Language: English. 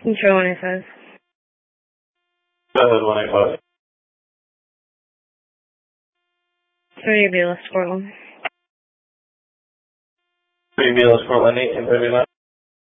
Intro 185. Go ahead, 185. 3 BLS Portland. 3 BLS Portland, 1839.